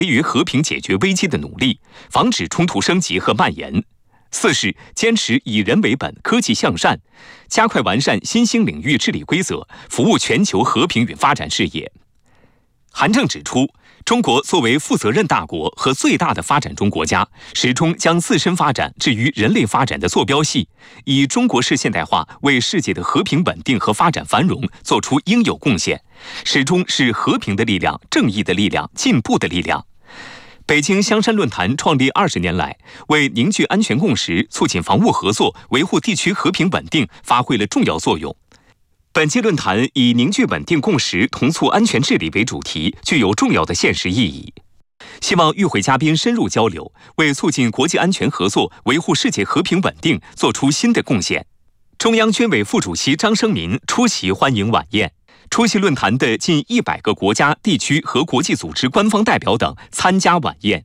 于和平解决危机的努力，防止冲突升级和蔓延。4是坚持以人为本、科技向善，加快完善新兴领域治理规则，服务全球和平与发展事业。韩正指出，中国作为负责任大国和最大的发展中国家，始终将自身发展置于人类发展的坐标系，以中国式现代化为世界的和平稳定和发展繁荣做出应有贡献，始终是和平的力量、正义的力量、进步的力量。北京香山论坛创立20年来，为凝聚安全共识、促进防务合作、维护地区和平稳定发挥了重要作用。本届论坛以凝聚稳定共识、同促安全治理为主题，具有重要的现实意义。希望与会嘉宾深入交流，为促进国际安全合作、维护世界和平稳定做出新的贡献。中央军委副主席张生民出席欢迎晚宴。出席论坛的近100个国家、地区和国际组织官方代表等参加晚宴。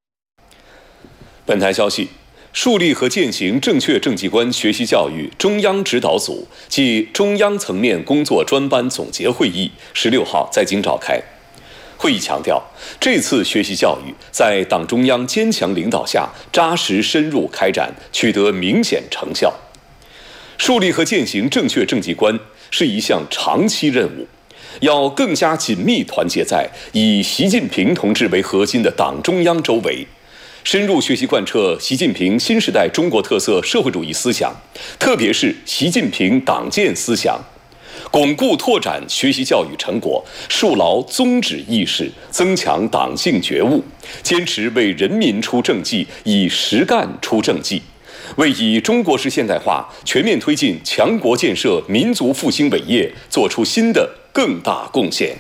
本台消息，树立和践行正确政绩观学习教育中央指导组暨中央层面工作专班总结会议16号在京召开。会议强调，这次学习教育在党中央坚强领导下扎实深入开展，取得明显成效。树立和践行正确政绩观是一项长期任务，要更加紧密团结在以习近平同志为核心的党中央周围，深入学习贯彻习近平新时代中国特色社会主义思想，特别是习近平党建思想，巩固拓展学习教育成果，树牢宗旨意识，增强党性觉悟，坚持为人民出政绩，以实干出政绩，为以中国式现代化全面推进强国建设、民族复兴伟业做出新的更大贡献。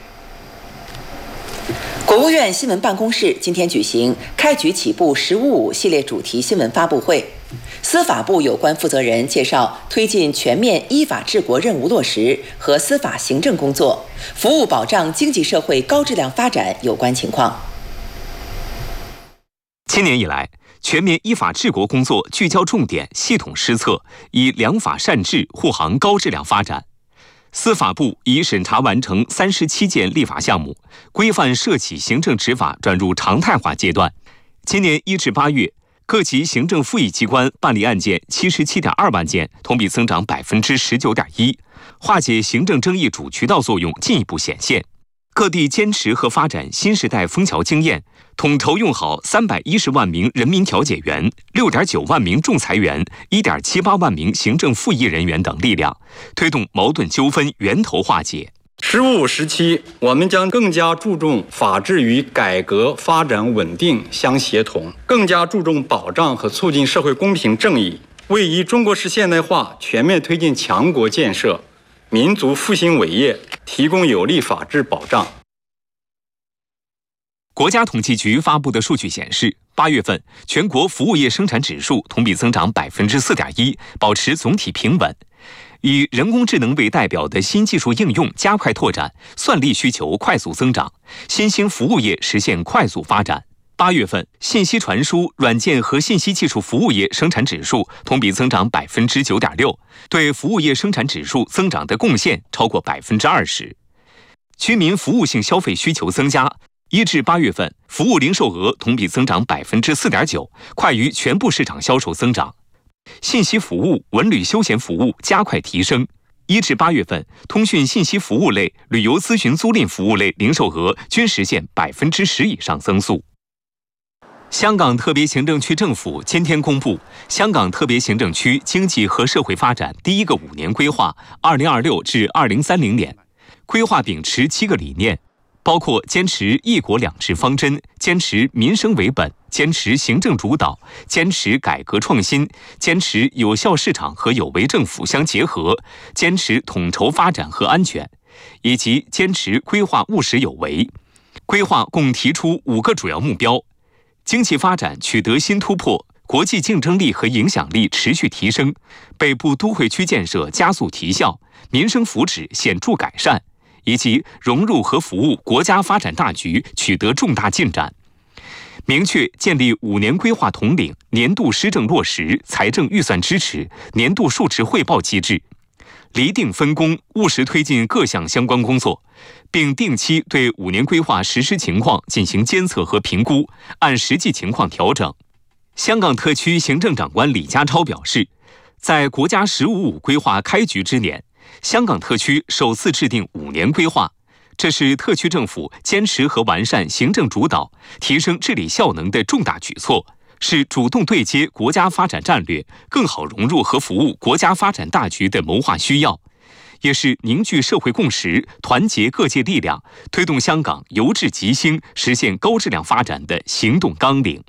国务院新闻办公室今天举行开局起步“15+5”系列主题新闻发布会，司法部有关负责人介绍推进全面依法治国任务落实和司法行政工作、服务保障经济社会高质量发展有关情况。 今年以来，全面依法治国工作聚焦重点，系统施策，以良法善治护航高质量发展。司法部已审查完成37件立法项目，规范涉企行政执法转入常态化阶段。今年1至8月，各级行政复议机关办理案件77.2万件，同比增长19.1%，化解行政争议主渠道作用进一步显现。各地坚持和发展新时代枫桥经验，统筹用好310万名人民调解员、6.9万名仲裁员、1.78万名行政复议人员等力量，推动矛盾纠纷源头化解。 15时期，我们将更加注重法治与改革发展稳定相协同，更加注重保障和促进社会公平正义，为以中国式现代化全面推进强国建设、民族复兴伟业提供有力法治保障。 国家统计局发布的数据显示，8月份全国服务业生产指数同比增长4.1%，保持总体平稳。以人工智能为代表的新技术应用加快拓展，算力需求快速增长，新兴服务业实现快速发展。8月份，信息传输、软件和信息技术服务业生产指数同比增长9.6%，对服务业生产指数增长的贡献超过20%。居民服务性消费需求增加，1至8月份，服务零售额同比增长4.9%，快于全部市场销售增长。信息服务、文旅休闲服务加快提升。1至8月份，通讯信息服务类、旅游咨询租赁服务类零售额均实现10%以上增速。香港特别行政区政府今天公布香港特别行政区经济和社会发展第一个5年规划2026至2030年。规划秉持7个理念，包括坚持一国两制方针，坚持民生为本，坚持行政主导，坚持改革创新，坚持有效市场和有为政府相结合，坚持统筹发展和安全，以及坚持规划务实有为。规划共提出5个主要目标：经济发展取得新突破，国际竞争力和影响力持续提升，北部都会区建设加速提效，民生福祉显著改善，以及融入和服务国家发展大局取得重大进展。明确建立5年规划统领、年度施政落实、财政预算支持、年度述职汇报机制，厘定分工，务实推进各项相关工作， 并定期对5年规划实施情况进行监测和评估，按实际情况调整。香港特区行政长官李家超表示，在国家“15+5”规划开局之年，香港特区首次制定5年规划，这是特区政府坚持和完善行政主导、提升治理效能的重大举措，是主动对接国家发展战略，更好融入和服务国家发展大局的谋划需要，也是凝聚社会共识、团结各界力量，推动香港由治及兴、实现高质量发展的行动纲领。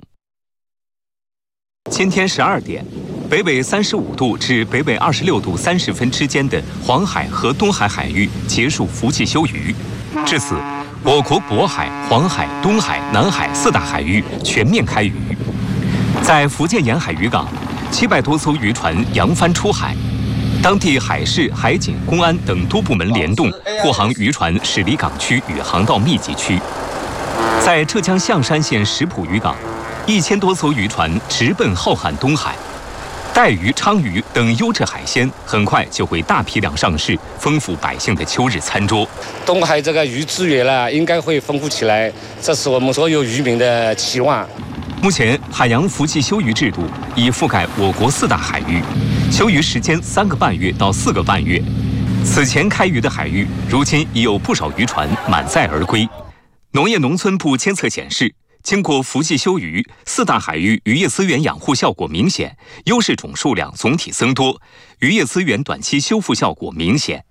今天12点，北纬35度至北纬26度30分之间的黄海和东海海域结束伏季休渔。至此，我国渤海、黄海、东海、南海4大海域全面开渔。在福建沿海渔港，700多艘渔船扬帆出海，当地海事、海警、公安等多部门联动，护航渔船驶离港区与航道密集区。在浙江象山县石浦渔港，1000多艘渔船直奔浩瀚东海，带鱼、鲳鱼等优质海鲜很快就会大批量上市，丰富百姓的秋日餐桌。 东海这个鱼资源呢，应该会丰富起来，这是我们所有渔民的期望。 目前，海洋伏季休渔制度已覆盖我国4大海域，休渔时间3个半月到4个半月。此前开渔的海域，如今已有不少渔船满载而归。农业农村部监测显示，经过伏季休渔，4大海域渔业资源养护效果明显，优势种数量总体增多，渔业资源短期修复效果明显。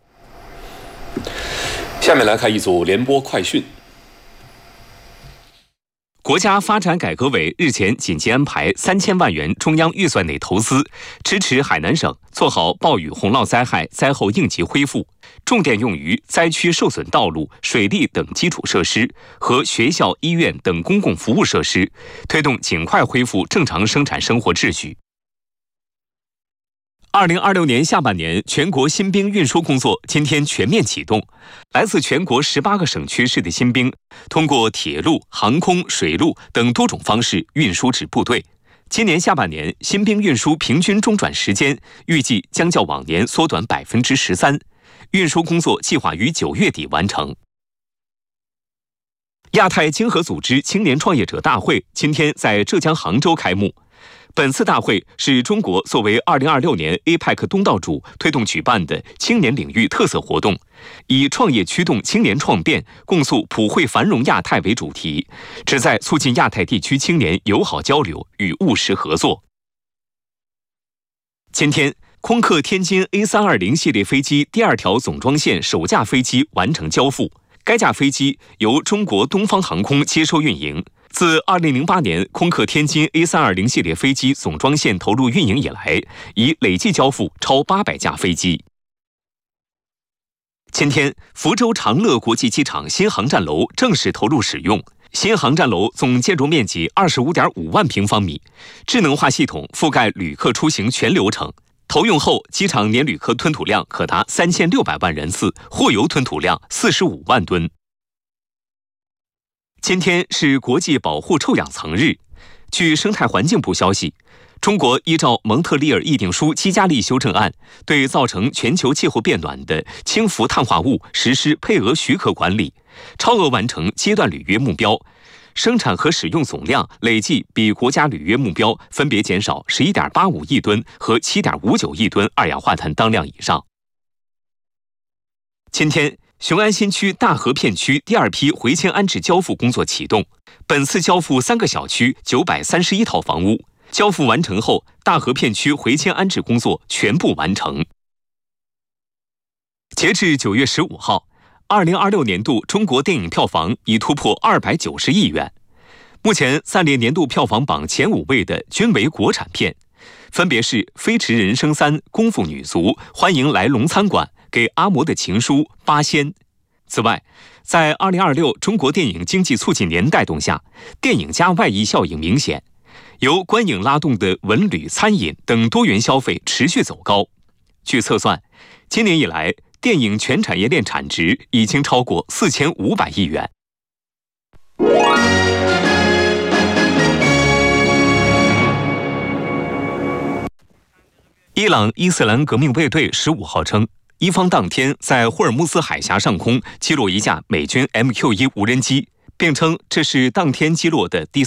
下面来看一组联播快讯。 国家发展改革委日前紧急安排3000万元中央预算内投资，支持海南省做好暴雨洪涝灾害灾后应急恢复，重点用于灾区受损道路、水利等基础设施和学校、医院等公共服务设施，推动尽快恢复正常生产生活秩序。2026年下半年，全国新兵运输工作今天全面启动。来自全国18个省区市的新兵，通过铁路、航空、水路等多种方式运输至部队。今年下半年，新兵运输平均中转时间预计将较往年缩短13%，运输工作计划于9月底完成。亚太经合组织青年创业者大会今天在浙江杭州开幕。本次大会是中国作为2026年 APEC 东道主推动举办的青年领域特色活动，以创业驱动青年创变，共塑普惠繁荣亚太为主题，旨在促进亚太地区青年友好交流与务实合作。今天，空客天津 A320 系列飞机第2条总装线首架飞机完成交付，该架飞机由中国东方航空接收运营。自2008年空客天津 A320 系列飞机总装线投入运营以来，已累计交付超800架飞机。今天，福州长乐国际机场新航站楼正式投入使用。新航站楼总建筑面积25.5万平方米，智能化系统覆盖旅客出行全流程。投用后，机场年旅客吞吐量可达3600万人次，货油吞吐量45万吨。今天是国际保护臭氧层日。据生态环境部消息，中国依照蒙特利尔议定书基加利修正案，对造成全球气候变暖的氢氟碳化物实施配额许可管理，超额完成阶段履约目标，生产和使用总量累计比国家履约目标分别减少11.85亿吨和7.59亿吨二氧化碳当量以上。今天，雄安新区大河片区第2批回迁安置交付工作启动，本次交付3个小区931套房屋。交付完成后，大河片区回迁安置工作全部完成。截至9月15号，2026年度中国电影票房已突破290亿元。目前暂列年度票房榜前5位的均为国产片，分别是《飞驰人生3》《功夫女足》《欢迎来龙餐馆》《给阿嬷的情书》《八仙》。此外，在2026中国电影经济促进年带动下，电影加外溢效应明显，由观影拉动的文旅、餐饮等多元消费持续走高。据测算，今年以来，电影全产业链产值已经超过4500亿元。伊朗伊斯兰革命卫队15号称， 伊方当天在霍尔木兹海峡上空击落一架美军 MQ-1无人机，并称这是当天击落的第